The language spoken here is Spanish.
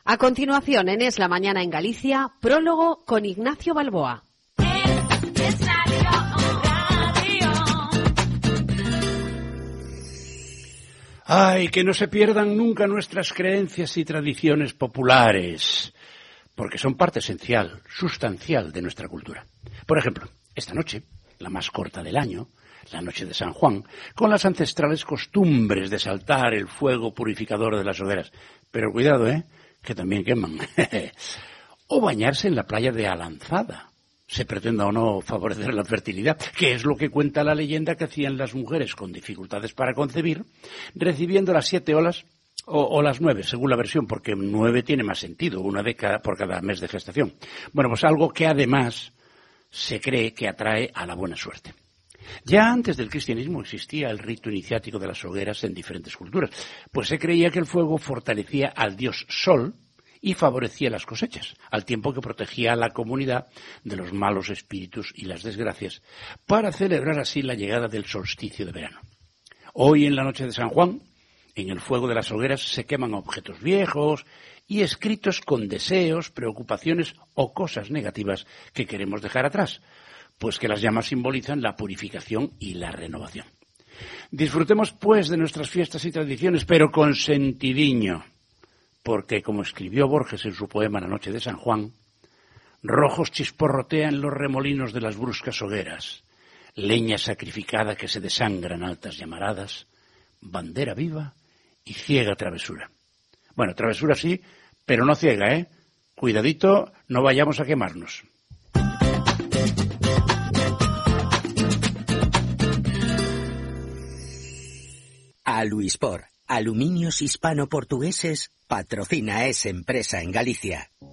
A continuación, en Es la Mañana en Galicia, prólogo con Ignacio Balboa. Ay, que no se pierdan nunca nuestras creencias y tradiciones populares, porque son parte esencial, sustancial de nuestra cultura. Por ejemplo, esta noche, la más corta del año, la noche de San Juan, con las ancestrales costumbres de saltar el fuego purificador de las hogueras. Pero cuidado, que también queman. O bañarse en la playa de Alanzada. Se pretenda o no favorecer la fertilidad, que es lo que cuenta la leyenda que hacían las mujeres con dificultades para concebir, recibiendo las 7 olas o las 9, según la versión, porque 9 tiene más sentido, una década por cada mes de gestación. Bueno, pues algo que además se cree que atrae a la buena suerte. Ya antes del cristianismo existía el rito iniciático de las hogueras en diferentes culturas, pues se creía que el fuego fortalecía al dios Sol y favorecía las cosechas, al tiempo que protegía a la comunidad de los malos espíritus y las desgracias, para celebrar así la llegada del solsticio de verano. Hoy, en la noche de San Juan, en el fuego de las hogueras se queman objetos viejos y escritos con deseos, preocupaciones o cosas negativas que queremos dejar atrás, pues que las llamas simbolizan la purificación y la renovación. Disfrutemos, pues, de nuestras fiestas y tradiciones, pero con sentidiño, porque, como escribió Borges en su poema La noche de San Juan, rojos chisporrotean los remolinos de las bruscas hogueras, leña sacrificada que se desangra en altas llamaradas, bandera viva y ciega travesura. Bueno, travesura sí, pero no ciega, Cuidadito, no vayamos a quemarnos. Aluispor, Aluminios Hispano-Portugueses, patrocina esa empresa en Galicia.